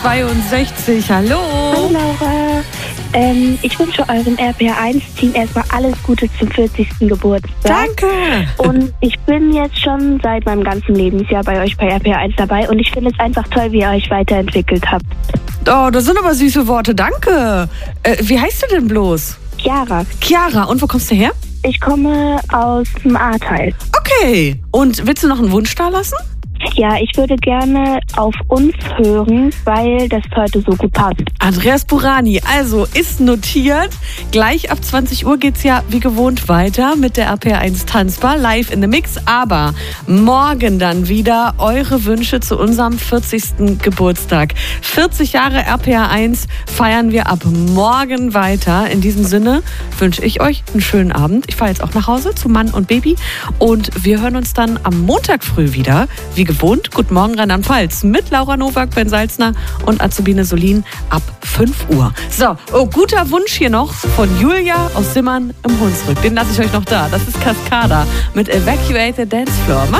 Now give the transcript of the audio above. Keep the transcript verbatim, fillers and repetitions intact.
zweiundsechzig, hallo. Hallo Laura. Ähm, ich wünsche eurem R P R eins Team erstmal alles Gute zum vierzigsten Geburtstag. Danke. Und ich bin jetzt schon seit meinem ganzen Lebensjahr bei euch bei R P R eins dabei und ich finde es einfach toll, wie ihr euch weiterentwickelt habt. Oh, das sind aber süße Worte, danke. Äh, wie heißt du denn bloß? Chiara. Chiara, und wo kommst du her? Ich komme aus dem Ahrteil. Okay, und willst du noch einen Wunsch da lassen? Ja, ich würde gerne auf uns hören, weil das heute so gut passt. Andreas Burani, also ist notiert. Gleich ab zwanzig Uhr geht's ja wie gewohnt weiter mit der R P R eins Tanzbar live in the Mix. Aber morgen dann wieder eure Wünsche zu unserem vierzigsten Geburtstag. vierzig Jahre R P R eins feiern wir ab morgen weiter. In diesem Sinne wünsche ich euch einen schönen Abend. Ich fahre jetzt auch nach Hause zu Mann und Baby und wir hören uns dann am Montag früh wieder, wie gewohnt. Guten Morgen Rheinland-Pfalz mit Laura Nowak, Ben Salzner und Azubine Solin ab fünf Uhr. So, oh, guter Wunsch hier noch von Julia aus Simmern im Hunsrück. Den lasse ich euch noch da. Das ist Cascada mit Evacuate the Dance Floor.